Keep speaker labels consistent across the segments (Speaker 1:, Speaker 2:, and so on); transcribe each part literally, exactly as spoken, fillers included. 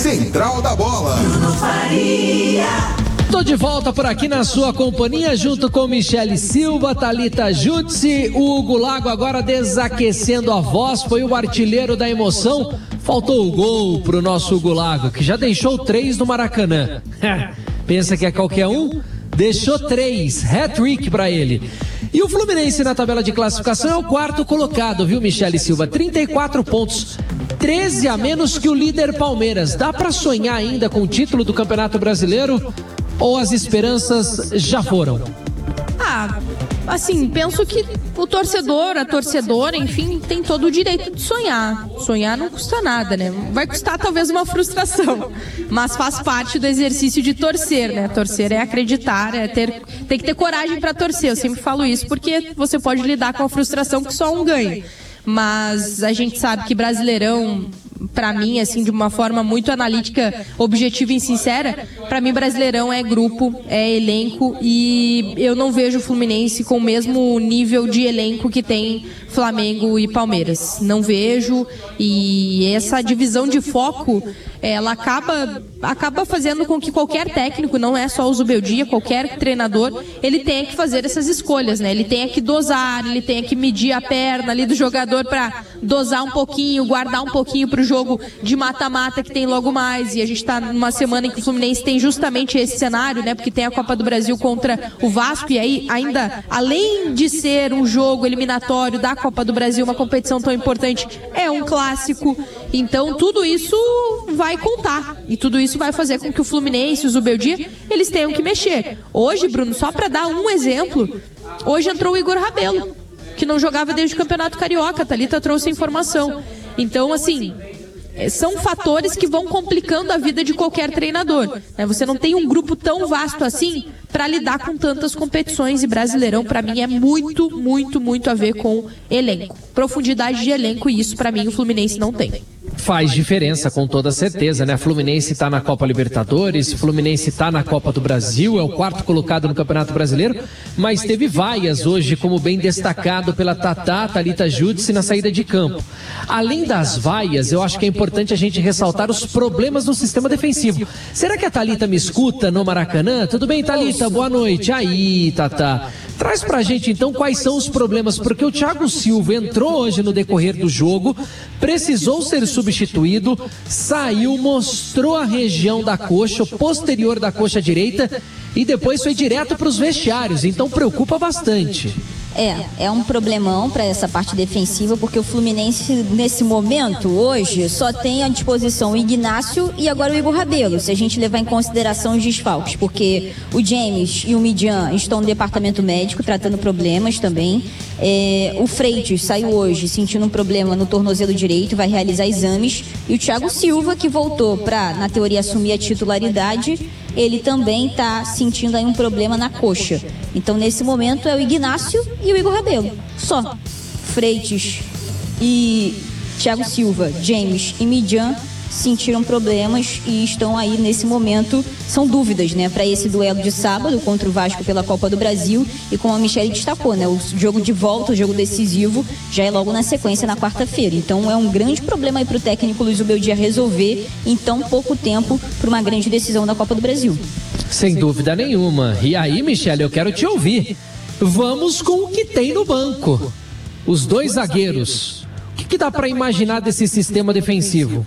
Speaker 1: Central da Bola.
Speaker 2: Bruno Faria.
Speaker 3: Tô de volta por aqui na sua companhia, junto com Michele Silva, Thalita Jutsi, o Hugo Lago agora desaquecendo a voz, foi o artilheiro da emoção. Faltou o gol pro nosso Hugo Lago, que já deixou três no Maracanã. Pensa que é qualquer um? Deixou três, hat-trick pra ele. E o Fluminense na tabela de classificação é o quarto colocado, viu, Michele Silva? trinta e quatro pontos, treze a menos que o líder Palmeiras. Dá pra sonhar ainda com o título do Campeonato Brasileiro? Ou as esperanças já foram?
Speaker 4: Ah, assim, penso que o torcedor, a torcedora, enfim, tem todo o direito de sonhar. Sonhar não custa nada, né? Vai custar talvez uma frustração, mas faz parte do exercício de torcer, né? Torcer é acreditar, é ter, tem que ter coragem para torcer. Eu sempre falo isso porque você pode lidar com a frustração que só um ganha. Mas a gente sabe que Brasileirão, pra mim, assim, de uma forma muito analítica, objetiva e sincera, pra mim Brasileirão é grupo, é elenco, e eu não vejo o Fluminense com o mesmo nível de elenco que tem Flamengo e Palmeiras. Não vejo, e essa divisão de foco, ela acaba, acaba fazendo com que qualquer técnico, não é só o Zubeldia, qualquer treinador, ele tenha que fazer essas escolhas, né? Ele tenha que dosar, ele tenha que medir a perna ali do jogador para dosar um pouquinho, guardar um pouquinho pro jogo de mata-mata que tem logo mais. E a gente tá numa semana em que o Fluminense tem justamente esse cenário, né? Porque tem a Copa do Brasil contra o Vasco, e aí ainda, além de ser um jogo eliminatório da Copa do Brasil, uma competição tão importante, é um clássico. Então tudo isso vai contar, e tudo isso vai fazer com que o Fluminense e o Zubeldia, eles tenham que mexer. Hoje, Bruno, só para dar um exemplo, hoje entrou o Igor Rabelo, que não jogava desde o Campeonato Carioca. A Thalita trouxe a informação. Então, assim, são fatores que vão complicando a vida de qualquer treinador, né? Você não tem um grupo tão vasto assim para lidar com tantas competições, e Brasileirão, para mim, é muito, muito, muito a ver com elenco. Profundidade de elenco, e isso, para mim, o Fluminense não tem.
Speaker 3: Faz diferença, com toda certeza, né? Fluminense tá na Copa Libertadores, Fluminense tá na Copa do Brasil, é o quarto colocado no Campeonato Brasileiro, mas teve vaias hoje, como bem destacado pela Tatá, Thalita Jutsi, na saída de campo. Além das vaias, eu acho que é importante a gente ressaltar os problemas no sistema defensivo. Será que a Thalita me escuta no Maracanã? Tudo bem, Thalita? Boa noite. Aí, Tatá. Traz pra gente, então, quais são os problemas, porque o Thiago Silva entrou hoje no decorrer do jogo, precisou ser substituído, saiu, mostrou a região da coxa, o posterior da coxa direita, e depois foi direto para os vestiários, então preocupa bastante.
Speaker 5: É, é um problemão para essa parte defensiva, porque o Fluminense, nesse momento, hoje, só tem à disposição o Ignácio e agora o Igor Rabelo, se a gente levar em consideração os desfalques, porque o James e o Midian estão no departamento médico, tratando problemas também. É, o Freitas saiu hoje sentindo um problema no tornozelo direito, vai realizar exames. E o Thiago Silva, que voltou para, na teoria, assumir a titularidade, ele também está sentindo aí um problema na coxa. Então, nesse momento, é o Ignácio e o Igor Rabelo. Só. Freitas e Thiago Silva, James e Midian sentiram problemas e estão aí nesse momento, são dúvidas, né, para esse duelo de sábado contra o Vasco pela Copa do Brasil, e como a Michele destacou, né, o jogo de volta, o jogo decisivo, já é logo na sequência na quarta-feira. Então é um grande problema aí para o técnico Luiz Zubeldia resolver em tão pouco tempo para uma grande decisão da Copa do Brasil.
Speaker 3: Sem dúvida nenhuma. E aí, Michele, eu quero te ouvir. Vamos com o que tem no banco. Os dois zagueiros. O que, que dá para imaginar desse sistema defensivo?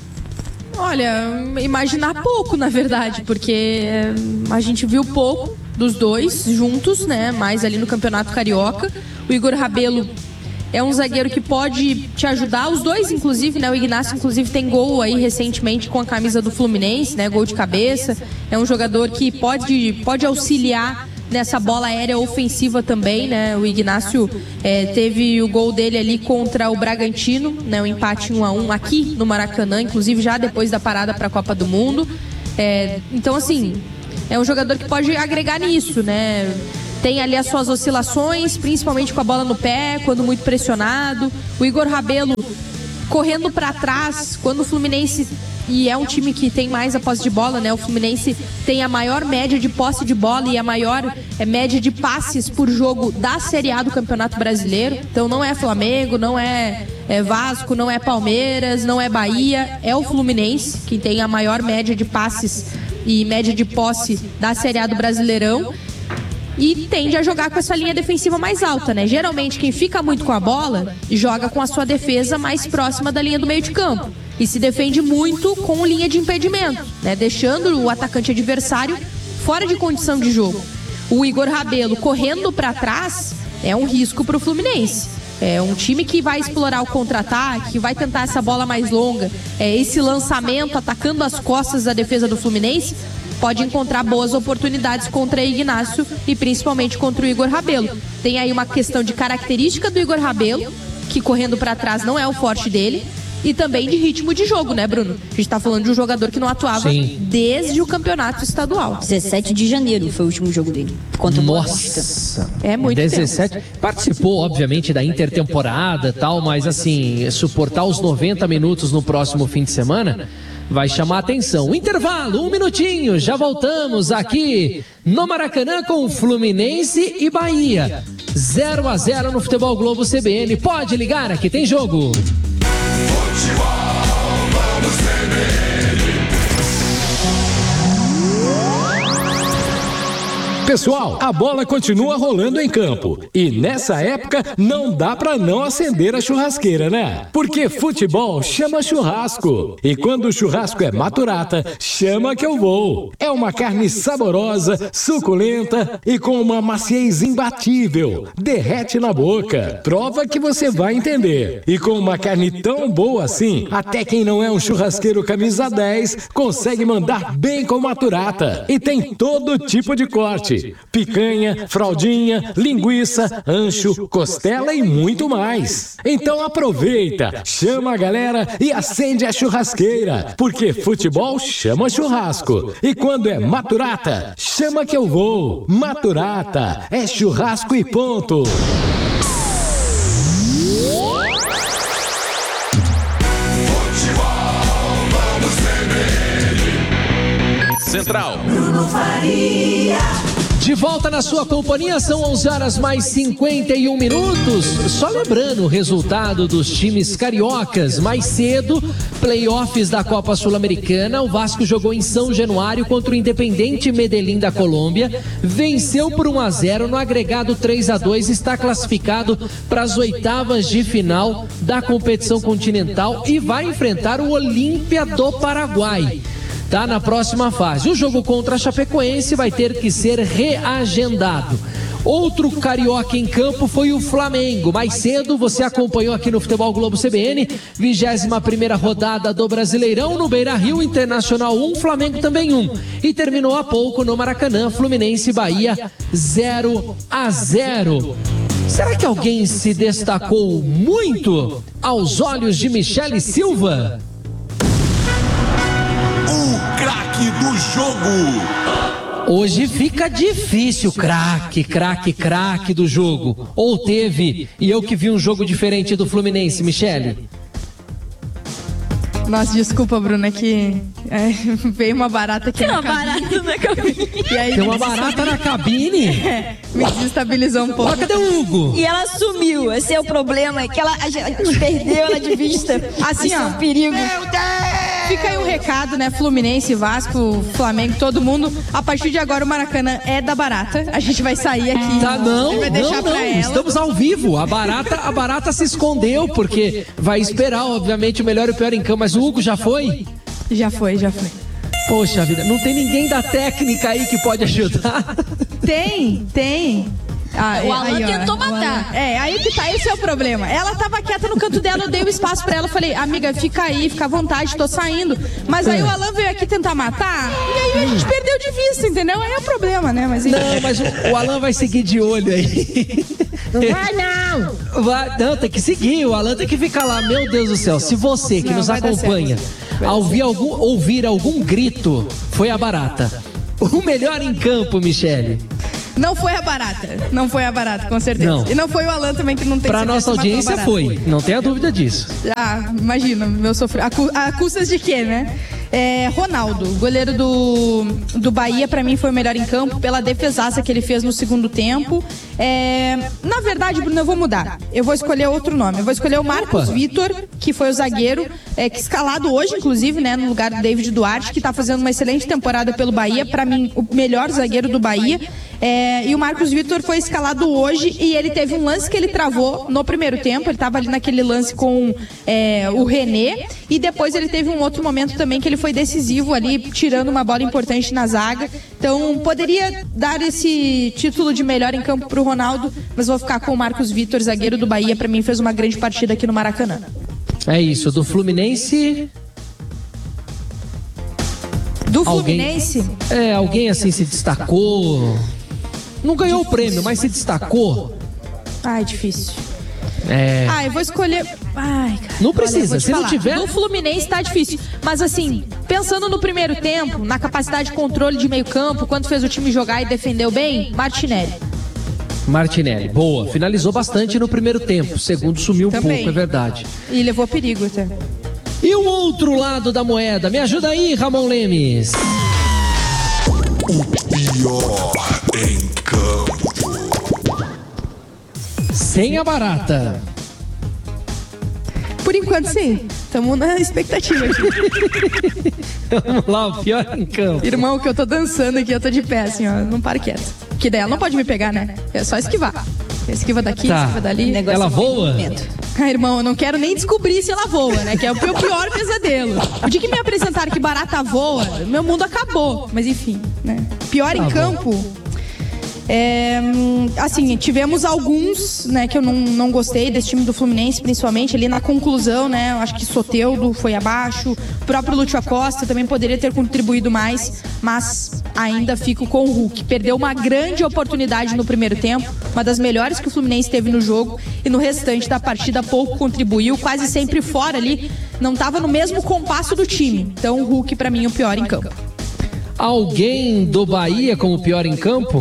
Speaker 4: Olha, imaginar pouco, na verdade, porque a gente viu pouco dos dois juntos, né? Mais ali no Campeonato Carioca. O Igor Rabelo é um zagueiro que pode te ajudar, os dois, inclusive, né? O Ignácio, inclusive, tem gol aí recentemente com a camisa do Fluminense, né? Gol de cabeça. É um jogador que pode, pode auxiliar nessa bola aérea ofensiva também, né? O Ignácio é, teve o gol dele ali contra o Bragantino, né? O empate um a um aqui no Maracanã, inclusive já depois da parada para a Copa do Mundo. É, então, assim, é um jogador que pode agregar nisso, né? Tem ali as suas oscilações, principalmente com a bola no pé, quando muito pressionado. O Igor Rabelo correndo para trás, quando o Fluminense... E é um time que tem mais a posse de bola, né? O Fluminense tem a maior média de posse de bola e a maior é, média de passes por jogo da Série A do Campeonato Brasileiro. Então não é Flamengo, não é, é Vasco, não é Palmeiras, não é Bahia, é o Fluminense, que tem a maior média de passes e média de posse da Série A do Brasileirão. E tende a jogar com essa linha defensiva mais alta, né? Geralmente quem fica muito com a bola joga com a sua defesa mais próxima da linha do meio de campo. E se defende muito com linha de impedimento, né? Deixando o atacante adversário fora de condição de jogo. O Igor Rabelo correndo para trás é um risco para o Fluminense. É um time que vai explorar o contra-ataque, que vai tentar essa bola mais longa. É, esse lançamento atacando as costas da defesa do Fluminense pode encontrar boas oportunidades contra Ignacio e principalmente contra o Igor Rabelo. Tem aí uma questão de característica do Igor Rabelo, que correndo para trás não é o forte dele, e também de ritmo de jogo, né, Bruno? A gente tá falando de um jogador que não atuava Sim. desde o campeonato estadual.
Speaker 5: dezessete de janeiro foi o último jogo dele, contra o Boa Vista.
Speaker 3: Nossa!
Speaker 4: É muito
Speaker 3: dezessete.
Speaker 4: tempo.
Speaker 3: Participou, obviamente, da intertemporada e tal, mas assim, suportar os noventa minutos no próximo fim de semana vai chamar atenção. Intervalo, um minutinho, já voltamos aqui no Maracanã com Fluminense e Bahia. zero a zero no Futebol Globo C B N. Pode ligar, aqui tem jogo.
Speaker 1: Pessoal, a bola continua rolando em campo e nessa época não dá pra não acender a churrasqueira, né? Porque futebol chama churrasco e quando o churrasco é Maturata, chama que eu vou. É uma carne saborosa, suculenta e com uma maciez imbatível. Derrete na boca. Prova que você vai entender. E com uma carne tão boa assim, até quem não é um churrasqueiro camisa dez consegue mandar bem com Maturata. E tem todo tipo de corte. Picanha, fraldinha, linguiça, ancho, costela e muito mais. Então aproveita, chama a galera e acende a churrasqueira, porque futebol chama churrasco. E quando é Maturata, chama que eu vou. Maturata, é churrasco e ponto.
Speaker 2: Central. Bruno Faria.
Speaker 3: De volta na sua companhia, são onze horas mais cinquenta e um minutos. Só lembrando o resultado dos times cariocas. Mais cedo, playoffs da Copa Sul-Americana. O Vasco jogou em São Januário contra o Independente Medellín da Colômbia. Venceu por um a zero no agregado três a dois. Está classificado para as oitavas de final da competição continental e vai enfrentar o Olímpia do Paraguai. Tá na próxima fase. O jogo contra a Chapecoense vai ter que ser reagendado. Outro carioca em campo foi o Flamengo. Mais cedo você acompanhou aqui no Futebol Globo C B N, vigésima primeira rodada do Brasileirão no Beira-Rio, Internacional um, Flamengo também um. E terminou há pouco no Maracanã, Fluminense e Bahia zero a zero. Será que alguém se destacou muito aos olhos de Michele Silva?
Speaker 2: Craque do jogo.
Speaker 3: Hoje fica difícil, craque, craque, craque do jogo. Ou teve, e eu que vi um jogo diferente do Fluminense, Michele?
Speaker 4: Nossa, desculpa, Bruna, que é, veio uma barata aqui
Speaker 5: Tem
Speaker 4: na
Speaker 5: uma
Speaker 4: cabine.
Speaker 5: barata na cabine.
Speaker 4: E aí
Speaker 3: Tem uma barata na cabine?
Speaker 4: É, me desestabilizou um pouco.
Speaker 3: Olha, cadê o Hugo?
Speaker 5: E ela sumiu. Esse é o problema, é que ela, a gente perdeu ela de vista.
Speaker 4: Assim,
Speaker 5: Isso é
Speaker 4: ó.
Speaker 5: um perigo.
Speaker 4: Fica aí um recado, né? Fluminense, Vasco, Flamengo, todo mundo. A partir de agora o Maracanã é da barata. A gente vai sair aqui.
Speaker 3: Tá, não,
Speaker 4: a gente vai deixar
Speaker 3: não,
Speaker 4: pra
Speaker 3: não,
Speaker 4: ela.
Speaker 3: estamos ao vivo. A barata, a barata se escondeu, porque vai esperar, obviamente, o melhor e o pior em campo. Mas o Hugo já foi?
Speaker 4: Já foi, já foi.
Speaker 3: Poxa vida, não tem ninguém da técnica aí que pode ajudar?
Speaker 4: Tem, tem. Ah,
Speaker 5: O Alan
Speaker 4: aí, ó,
Speaker 5: tentou
Speaker 4: o
Speaker 5: matar.
Speaker 4: Alan- É, aí que tá, esse é o problema. Ela tava quieta no canto dela, eu dei o espaço pra ela, falei, amiga, fica aí, fica à vontade, tô saindo. Mas aí o Alan veio aqui tentar matar, e aí a gente perdeu de vista, entendeu? Aí é o problema, né? Mas, enfim.
Speaker 3: Não, mas o, o Alan vai seguir de olho aí. Não vai não! Vai, não, tem que seguir, o Alan tem que ficar lá. Meu Deus do céu, se você que
Speaker 4: Não,
Speaker 3: nos
Speaker 4: vai dar
Speaker 3: acompanha ouvir algum, ouvir algum grito, foi a barata. O melhor em campo, Michele.
Speaker 4: Não foi a barata, não foi a barata, com certeza.
Speaker 3: Não.
Speaker 4: E não foi o Alan também, que não tem
Speaker 3: Pra
Speaker 4: certeza
Speaker 3: nossa
Speaker 4: que matou a
Speaker 3: audiência
Speaker 4: barata.
Speaker 3: foi, não tenha dúvida disso.
Speaker 4: Ah, imagina, meu sofrimento. A, cu- a custas de quê, né? É, Ronaldo, goleiro do, do Bahia, pra mim foi o melhor em campo pela defesaça que ele fez no segundo tempo. É, na verdade, Bruno, eu vou mudar. Eu vou escolher outro nome. Eu vou escolher o Marcos Vitor, que foi o zagueiro, é, que escalado hoje, inclusive, né, no lugar do David Duarte, que tá fazendo uma excelente temporada pelo Bahia. Pra mim, o melhor zagueiro do Bahia. É, e o Marcos Vitor foi escalado hoje e ele teve um lance que ele travou no primeiro tempo. Ele estava ali naquele lance com é, o René e depois ele teve um outro momento também que ele foi decisivo ali, tirando uma bola importante na zaga. Então poderia dar esse título de melhor em campo para o Ronaldo, mas vou ficar com o Marcos Vitor, zagueiro do Bahia. Para mim fez uma grande partida aqui no Maracanã.
Speaker 3: É isso, do Fluminense...
Speaker 4: Do Fluminense?
Speaker 3: Alguém, é, alguém assim se destacou... Não ganhou o prêmio, mas se destacou.
Speaker 4: Ai, difícil.
Speaker 3: É.
Speaker 4: Ah, eu vou escolher... Ai, cara.
Speaker 3: Não precisa,
Speaker 4: olha,
Speaker 3: se
Speaker 4: falar.
Speaker 3: não tiver...
Speaker 4: No Fluminense tá difícil. Mas assim, pensando no primeiro tempo, na capacidade de controle de meio campo, quanto fez o time jogar e defendeu bem, Martinelli.
Speaker 3: Martinelli, boa. Finalizou bastante no primeiro tempo. O segundo sumiu um
Speaker 4: Também.
Speaker 3: pouco, é verdade.
Speaker 4: E levou perigo até.
Speaker 3: E o outro lado da moeda? Me ajuda aí, Ramon Lemes.
Speaker 2: O pior em campo.
Speaker 3: Sem a barata.
Speaker 4: Por enquanto, sim. Estamos na expectativa aqui.
Speaker 3: Vamos lá, o pior em campo.
Speaker 4: Irmão, que eu tô dançando aqui, eu tô de pé, assim, ó. Não para quieto. Que daí ela não pode me pegar, né? É só esquivar. Esquiva daqui,
Speaker 3: Tá.
Speaker 4: esquiva dali.
Speaker 3: Ela voa?
Speaker 4: Ah, irmão, eu não quero nem descobrir se ela voa, né? Que é o meu pior pesadelo. O dia que me apresentaram que barata voa, meu mundo acabou. Mas enfim, né? Pior em campo... É, assim, tivemos alguns, né, que eu não, não gostei desse time do Fluminense, principalmente ali na conclusão, né, eu acho que Soteldo foi abaixo, o próprio Lúcio Acosta também poderia ter contribuído mais, mas ainda fico com o Hulk. Perdeu uma grande oportunidade no primeiro tempo, uma das melhores que o Fluminense teve no jogo, e no restante da partida pouco contribuiu, quase sempre fora ali, não estava no mesmo compasso do time. Então o Hulk, pra mim, é o pior em campo.
Speaker 3: Alguém do Bahia como pior em campo?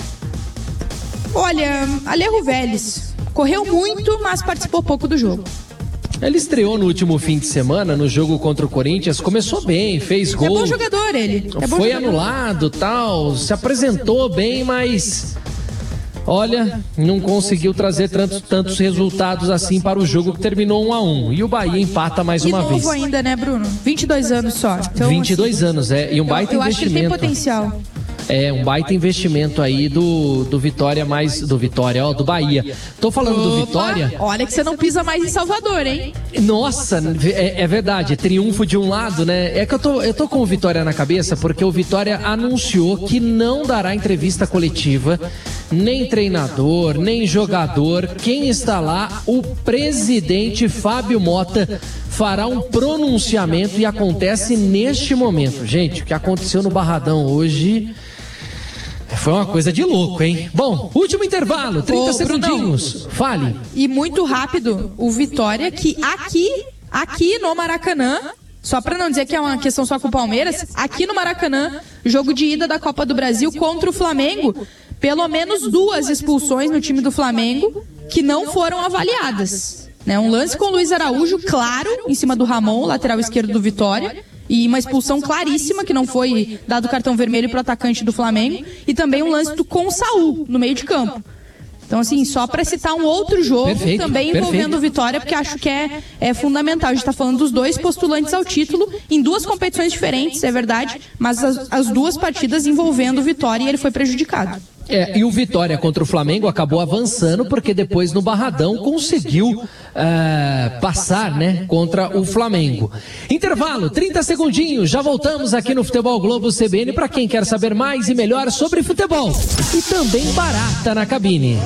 Speaker 4: Olha, Alejo Vélez correu muito, mas participou pouco do jogo.
Speaker 3: Ele estreou no último fim de semana no jogo contra o Corinthians, começou bem, fez gol.
Speaker 4: É bom jogador ele. É bom
Speaker 3: foi
Speaker 4: jogador.
Speaker 3: anulado, tal, se apresentou bem, mas olha, não conseguiu trazer tantos, tantos resultados assim para o jogo que terminou um a um. E o Bahia empata mais
Speaker 4: e
Speaker 3: uma
Speaker 4: novo
Speaker 3: vez.
Speaker 4: ainda, né, Bruno? vinte e dois anos só. Então,
Speaker 3: vinte e dois
Speaker 4: assim,
Speaker 3: anos, é, e um baita
Speaker 4: eu, eu acho que ele tem
Speaker 3: investimento.
Speaker 4: potencial.
Speaker 3: É, um baita investimento aí do, do Vitória, mais do Vitória, ó, do Bahia. Tô falando do
Speaker 4: Opa,
Speaker 3: Vitória.
Speaker 4: Olha que você não pisa mais em Salvador, hein?
Speaker 3: Nossa, é, é verdade, é triunfo de um lado, né? É que eu tô, eu tô com o Vitória na cabeça porque o Vitória anunciou que não dará entrevista coletiva, nem treinador, nem jogador. Quem está lá, o presidente Fábio Mota, fará um pronunciamento e acontece neste momento. Gente, o que aconteceu no Barradão hoje foi uma coisa de louco, hein? Bom, último intervalo, trinta
Speaker 4: Ô,
Speaker 3: segundinhos. Fale.
Speaker 4: E muito rápido, o Vitória, que aqui, aqui no Maracanã, só pra não dizer que é uma questão só com o Palmeiras, aqui no Maracanã, jogo de ida da Copa do Brasil contra o Flamengo, pelo menos duas expulsões no time do Flamengo que não foram avaliadas. Né? Um lance com o Luiz Araújo, claro, em cima do Ramon, lateral esquerdo do Vitória, e uma expulsão claríssima, que não foi dado cartão vermelho para o atacante do Flamengo, e também um lance do, com o Saul, no meio de campo. Então, assim, só para citar um outro jogo,
Speaker 3: Perfeito,
Speaker 4: também envolvendo
Speaker 3: perfeito.
Speaker 4: o Vitória, porque acho que é, é fundamental. A gente está falando dos dois postulantes ao título, em duas competições diferentes, é verdade, mas as, as duas partidas envolvendo o Vitória, e ele foi prejudicado.
Speaker 3: É, e o Vitória contra o Flamengo acabou avançando porque depois no Barradão conseguiu é, passar, né, contra o Flamengo. Intervalo, trinta segundinhos, já voltamos aqui no Futebol Globo C B N para quem quer saber mais e melhor sobre futebol. E também barata na cabine.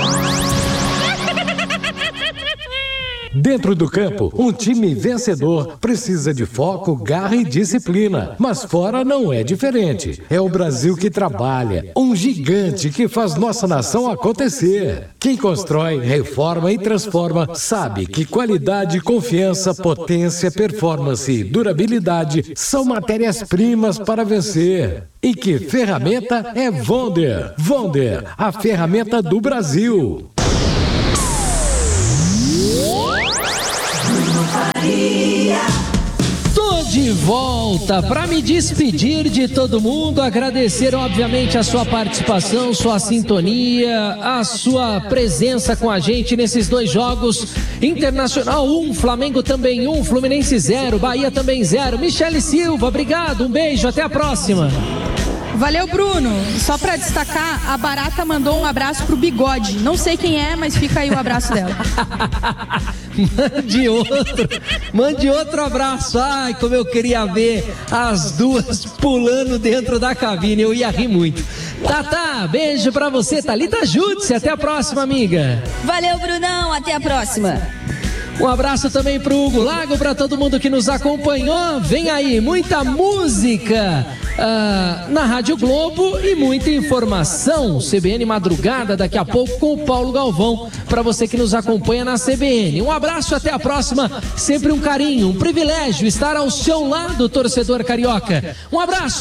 Speaker 1: Dentro do campo, um time vencedor precisa de foco, garra e disciplina. Mas fora não é diferente. É o Brasil que trabalha, um gigante que faz nossa nação acontecer. Quem constrói, reforma e transforma sabe que qualidade, confiança, potência, performance e durabilidade são matérias-primas para vencer. E que ferramenta é Vonder. Vonder, a ferramenta do Brasil.
Speaker 3: Tô de de volta para me despedir de todo mundo, agradecer obviamente a sua participação, sua sintonia, a sua presença com a gente nesses dois jogos. Internacional um, Flamengo também um, Fluminense zero, Bahia também zero. Michele Silva, obrigado, um beijo, até a próxima.
Speaker 4: Valeu, Bruno. Só pra destacar, a Barata mandou um abraço pro Bigode. Não sei quem é, mas fica aí o abraço dela.
Speaker 3: Mande outro, mande outro abraço. Ai, como eu queria ver as duas pulando dentro da cabine, eu ia rir muito. Tatá, beijo pra você, Thalita Jutsi, até a próxima, amiga.
Speaker 5: Valeu, Brunão, até a próxima.
Speaker 3: Um abraço também pro Hugo Lago, para todo mundo que nos acompanhou. Vem aí, muita música uh, na Rádio Globo e muita informação. C B N Madrugada daqui a pouco com o Paulo Galvão, para você que nos acompanha na C B N. Um abraço, até a próxima. Sempre um carinho, um privilégio estar ao seu lado, torcedor carioca. Um abraço.